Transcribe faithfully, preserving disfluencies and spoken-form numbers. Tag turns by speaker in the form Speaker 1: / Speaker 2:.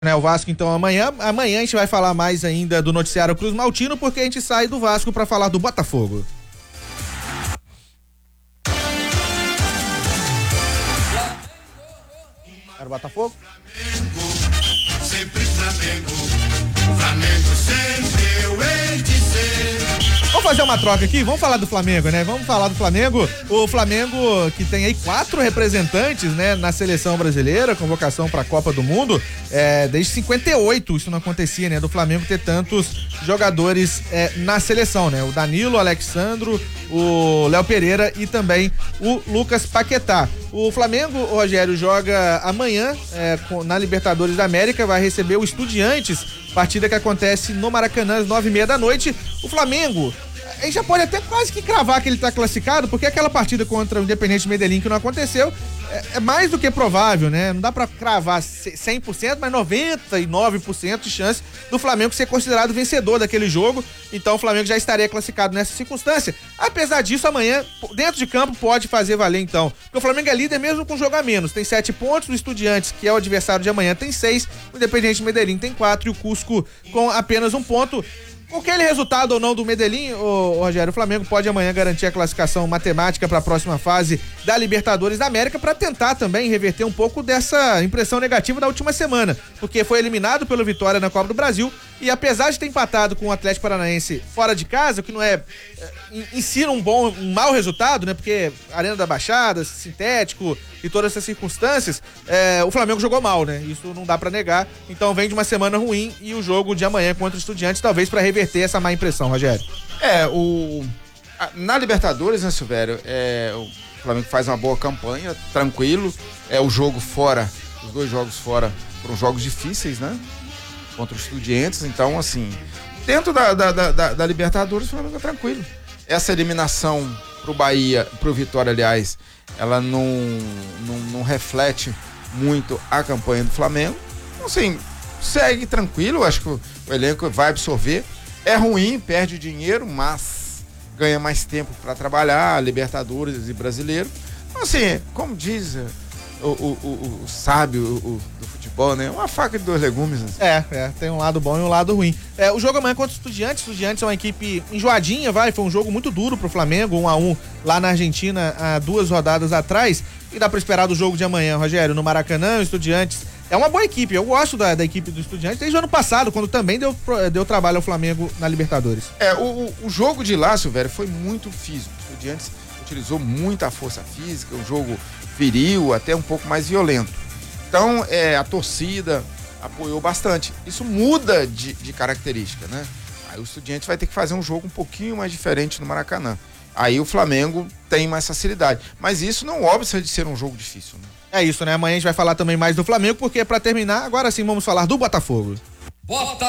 Speaker 1: Né, o Vasco então amanhã, amanhã a gente vai falar mais ainda do noticiário Cruz Maltino, porque a gente sai do Vasco para falar do Botafogo. Era o Botafogo? Flamengo, sempre Flamengo, Flamengo sempre eu hei de ser. Vamos fazer uma troca aqui, vamos falar do Flamengo, né? Vamos falar do Flamengo, o Flamengo que tem aí quatro representantes, né, na seleção brasileira, convocação para a Copa do Mundo, é, desde cinquenta e oito isso não acontecia, né, do Flamengo ter tantos jogadores é, na seleção, né? O Danilo, o Alexandro, o Léo Pereira e também o Lucas Paquetá. O Flamengo, Rogério, joga amanhã é, na Libertadores da América, vai receber o Estudiantes, partida que acontece no Maracanã às nove e meia da noite. O Flamengo, a gente já pode até quase que cravar que ele tá classificado, porque aquela partida contra o Independiente Medellín que não aconteceu, é, é mais do que provável, né? Não dá pra cravar cem por cento, mas noventa e nove por cento de chance do Flamengo ser considerado vencedor daquele jogo. Então o Flamengo já estaria classificado nessa circunstância. Apesar disso, amanhã, dentro de campo, pode fazer valer então. Porque o Flamengo é líder mesmo com jogo a menos. Tem sete pontos, o Estudiantes, que é o adversário de amanhã, tem seis, o Independiente Medellín tem quatro e o Cusco com apenas um ponto. Aquele resultado ou não do Medellín, o Rogério, o Flamengo pode amanhã garantir a classificação matemática para a próxima fase da Libertadores da América, para tentar também reverter um pouco dessa impressão negativa da última semana, porque foi eliminado pelo Vitória na Copa do Brasil e apesar de ter empatado com o Atlético Paranaense fora de casa, o que não é em si um bom, um mau resultado, né? Porque Arena da Baixada, sintético e todas essas circunstâncias, é, o Flamengo jogou mal, né? Isso não dá para negar. Então vem de uma semana ruim e o jogo de amanhã contra o Estudiantes talvez para reverter essa má impressão, Rogério.
Speaker 2: É, o na Libertadores, né, Silvério, é, o Flamengo faz uma boa campanha, tranquilo, é o jogo fora, os dois jogos fora foram jogos difíceis, né? Contra os Estudiantes, então assim, dentro da, da, da, da Libertadores o Flamengo é tranquilo. Essa eliminação pro Bahia, pro Vitória, aliás, ela não, não, não reflete muito a campanha do Flamengo. Então, assim, segue tranquilo, acho que o, o elenco vai absorver. É ruim, perde dinheiro, mas ganha mais tempo para trabalhar, Libertadores e Brasileiro. Então, assim, como diz o, o, o, o sábio o, do futebol, né? Uma faca de dois legumes. Assim.
Speaker 1: É, é, tem um lado bom e um lado ruim. É, o jogo amanhã contra os Estudiantes, Estudiantes é uma equipe enjoadinha, vai, foi um jogo muito duro pro Flamengo, um a um lá na Argentina há duas rodadas atrás, e dá pra esperar do jogo de amanhã, Rogério, no Maracanã, o Estudiantes é uma boa equipe, eu gosto da, da equipe do Estudiantes desde o ano passado, quando também deu, deu trabalho ao Flamengo na Libertadores.
Speaker 2: É, o, o jogo de lá, Silvério, foi muito físico, o Estudiantes utilizou muita força física, um jogo viril, até um pouco mais violento. Então, é, a torcida apoiou bastante. Isso muda de, de característica, né? Aí o Estudiantes vai ter que fazer um jogo um pouquinho mais diferente no Maracanã. Aí o Flamengo tem mais facilidade. Mas isso não obsta de ser um jogo difícil, né?
Speaker 1: É isso, né? Amanhã a gente vai falar também mais do Flamengo, porque pra terminar, agora sim vamos falar do Botafogo.
Speaker 3: Bota